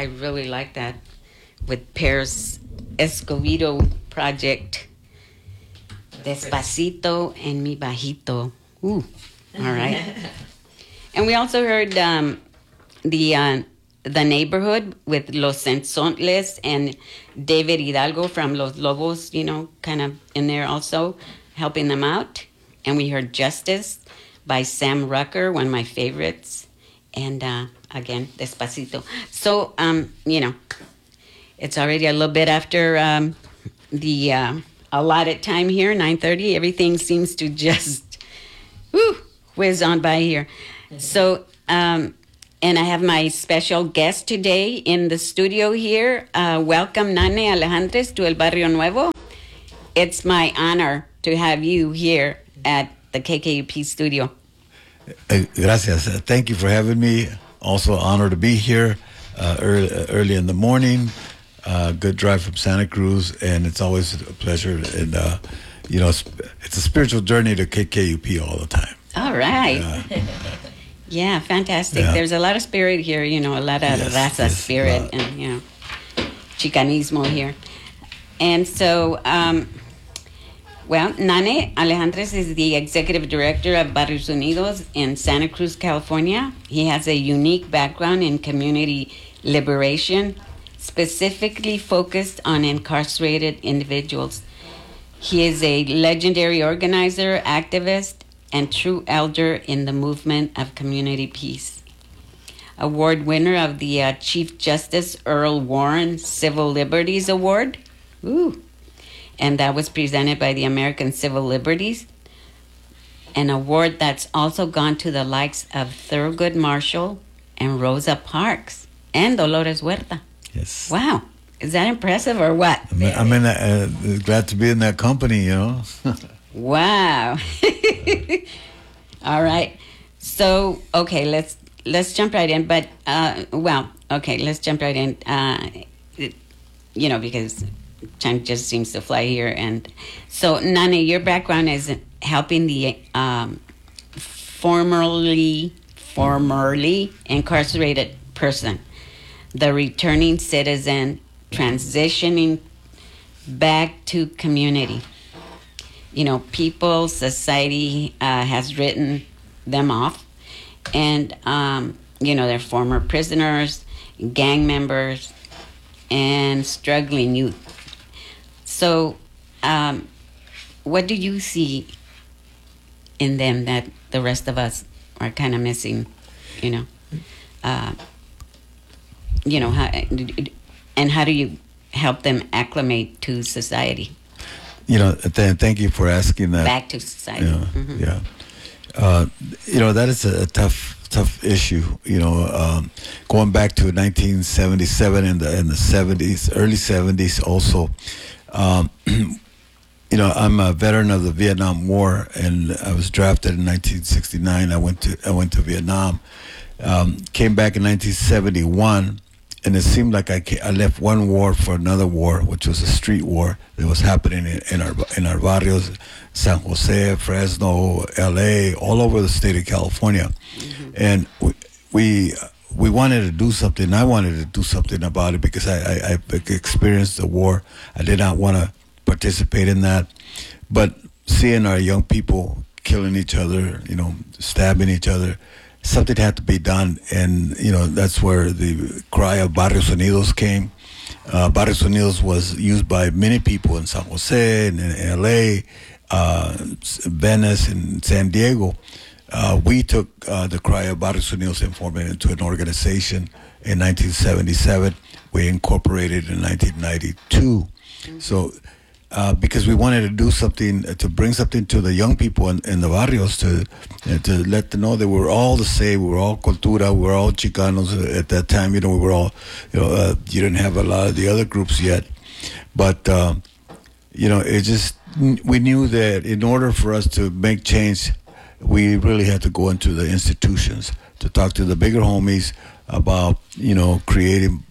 I really like that with Pear's Escobedo project. Despacito and Mi Bajito. Ooh, all right. And we also heard the neighborhood with Los Sensontles and David Hidalgo from Los Lobos, kind of in there also, helping them out. And we heard Justice by Sam Rucker, one of my favorites. And again, Despacito. So, it's already a little bit after the allotted time here, 9:30. Everything seems to just whiz on by here. So, and I have my special guest today in the studio here. Welcome, Nane Alejandres, to El Barrio Nuevo. It's my honor to have you here at the KKUP studio. Gracias. Thank you for having me. Also, honor to be here early in the morning. Good drive from Santa Cruz, and it's always a pleasure. And it's a spiritual journey to KKUP all the time. All right. Yeah, fantastic. Yeah. There's a lot of spirit here. A lot of raza spirit and Chicanismo here. And so, Nane Alejandres is the executive director of Barrios Unidos in Santa Cruz, California. He has a unique background in community liberation, specifically focused on incarcerated individuals. He is a legendary organizer, activist, and true elder in the movement of community peace. Award winner of the Chief Justice Earl Warren Civil Liberties Award. Ooh. And that was presented by the American Civil Liberties. An award that's also gone to the likes of Thurgood Marshall and Rosa Parks and Dolores Huerta. Yes. Wow. Is that impressive or what? I'm glad to be in that company, Wow. All right. So, okay, let's jump right in. But, let's jump right in, because time just seems to fly here. And so, Nane, your background is helping the formerly incarcerated person, the returning citizen, transitioning back to community. People, society has written them off. And, they're former prisoners, gang members, and struggling youth. So, what do you see in them that the rest of us are kind of missing, how, and how do you help them acclimate to society? Thank you for asking that. Back to society. Yeah. That is a tough issue. Going back to 1977 and the 70s, early 70s also. I'm a veteran of the Vietnam War, and I was drafted in 1969. I went to Vietnam. Came back in 1971. And it seemed like I left one war for another war, which was a street war that was happening in our barrios, San Jose, Fresno, L.A., all over the state of California. Mm-hmm. And we wanted to do something. I wanted to do something about it because I experienced the war. I did not want to participate in that. But seeing our young people killing each other, stabbing each other, something had to be done, and that's where the cry of Barrios Unidos came. Barrios Unidos was used by many people in San Jose and in L.A., Venice, and San Diego. We took the cry of Barrios Unidos and formed it into an organization in 1977. We incorporated in 1992. Mm-hmm. So. Because we wanted to do something to bring something to the young people in the barrios to let them know that we're all the same. We're all cultura. We're all Chicanos at that time. We were all. You didn't have a lot of the other groups yet, but it just we knew that in order for us to make change, we really had to go into the institutions to talk to the bigger homies about creating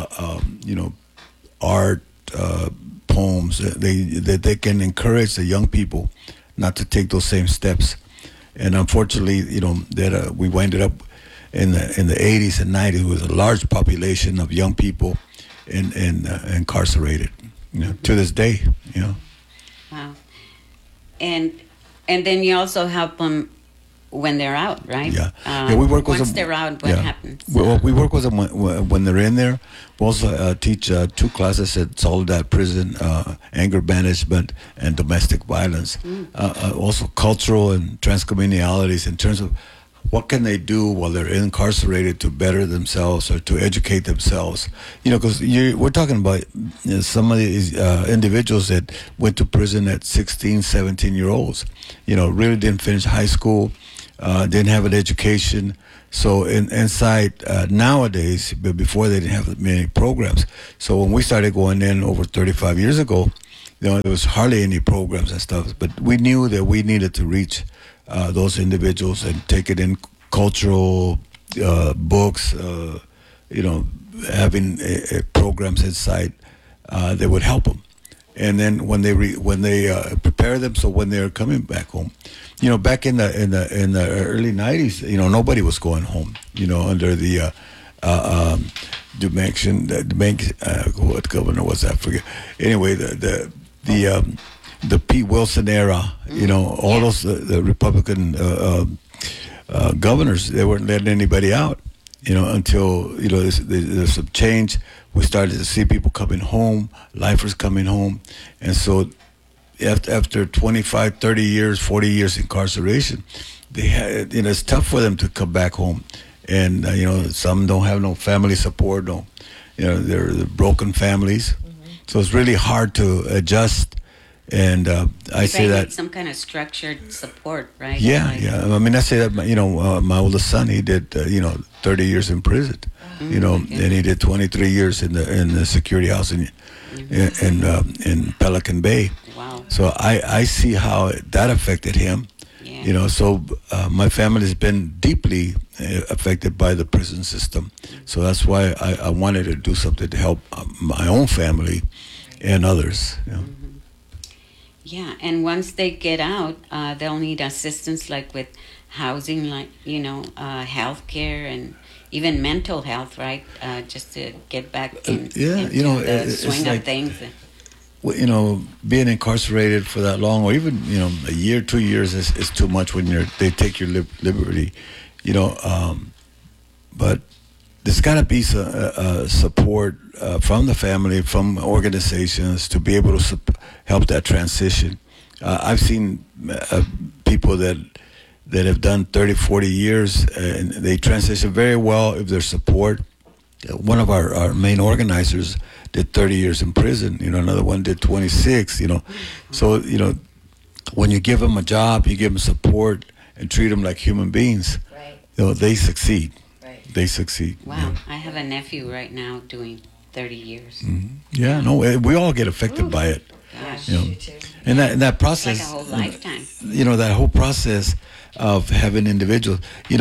art. Poems that they can encourage the young people not to take those same steps. And unfortunately, that we winded up in the 80s and 90s was a large population of young people incarcerated. To this day. Wow. And then you also help them when they're out, right? Yeah. We work with them once they're out. What happens? We work with them when they're in there. We also teach 2 classes at Soledad Prison: anger management and domestic violence. Also cultural and transcommunalities in terms of what can they do while they're incarcerated to better themselves or to educate themselves. Because we're talking about some of these individuals that went to prison at 16, 17-year-olds. Really didn't finish high school, didn't have an education. So inside nowadays, but before they didn't have many programs. So when we started going in over 35 years ago, there was hardly any programs and stuff. But we knew that we needed to reach those individuals and take it in cultural books, having programs inside that would help them. And then when they prepare them, so when they're coming back home, back in the early 90s, nobody was going home, under the what governor was that? I forget. Anyway, the Pete Wilson era, all those the Republican governors, they weren't letting anybody out, until there's some change. We started to see people coming home, lifers coming home, and so after 25, 30 years, 40 years incarceration, they had it's tough for them to come back home, and some don't have no family support, they're broken families, so it's really hard to adjust. And I say that some kind of structured support, right? Yeah. I mean, I say that my oldest son, he did 30 years in prison, and he did 23 years in the security house in Pelican Bay. Wow. So I see how that affected him. Yeah. So my family has been deeply affected by the prison system. So that's why I wanted to do something to help my own family and others. Yeah, and once they get out, they'll need assistance, like with housing, like health care and even mental health, right? Just to get back into the swing of things. Being incarcerated for that long, or even a year, 2 years is too much when they take your liberty. But there's got to be support from the family, from organizations, to be able to help that transition. I've seen people that have done 30, 40 years, and they transition very well if there's support. One of our main organizers did 30 years in prison. Another one did 26. So when you give them a job, you give them support, and treat them like human beings. Right. They succeed. They succeed. Wow. I have a nephew right now doing 30 years. Mm-hmm. Yeah, no, we all get affected by it. Gosh. And that process. It's like a whole lifetime. That whole process of having individuals. In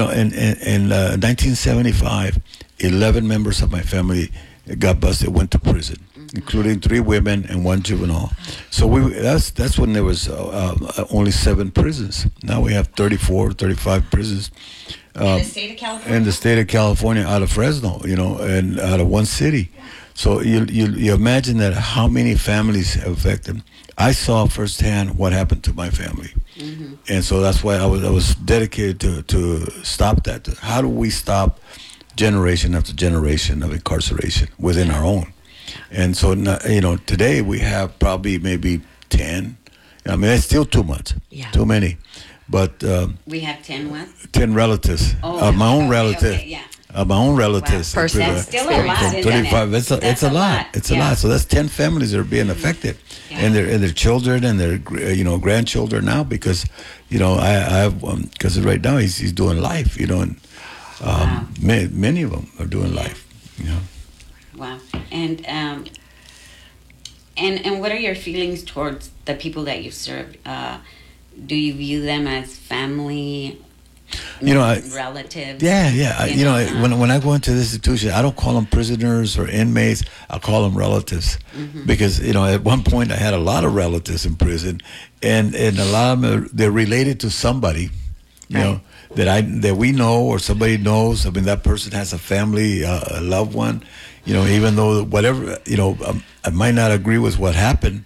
1975, 11 members of my family got busted, went to prison, including 3 women and 1 juvenile. So that's when there was only 7 prisons. Now we have 34, 35 prisons. In the state of California? In the state of California, out of Fresno, and out of one city. So you imagine that how many families have affected. I saw firsthand what happened to my family. And so that's why I was dedicated to stop that. How do we stop generation after generation of incarceration within our own? And so, today we have probably maybe 10. I mean, that's still too much, too many. But we have 10 what? 10 relatives. My own relatives. Okay, yeah. My own relatives. Wow. That's still a lot, isn't 35. it? It's a lot. It's a lot. So that's 10 families that are being affected, and their children and their grandchildren now, because I have because right now he's doing life. And many of them are doing life. Wow. And what are your feelings towards the people that you served? Do you view them as family? Relatives? Yeah. When I go into this institution, I don't call them prisoners or inmates. I call them relatives, because at one point I had a lot of relatives in prison, and a lot of them they're related to somebody. that we know or somebody knows. I mean, that person has a family, a loved one. You know, even though whatever, you know, I might not agree with what happened.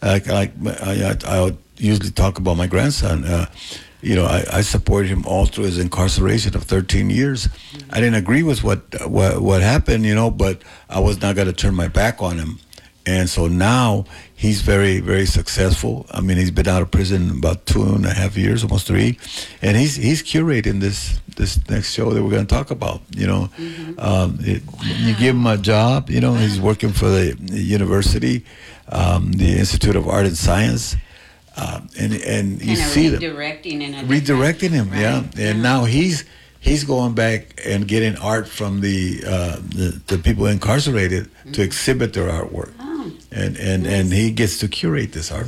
I usually talk about my grandson. You know, I supported him all through his incarceration of 13 years. I didn't agree with what happened, you know, but I was not going to turn my back on him. And so now he's very, very successful. I mean, he's been out of prison about 2.5 years, almost 3, and he's curating this next show that we're going to talk about. You know, you give him a job. You know, he's working for the university, the Institute of Art and Science, and you see redirecting him, right? Yeah. And now he's going back and getting art from the people incarcerated to exhibit their artwork. And he gets to curate this art.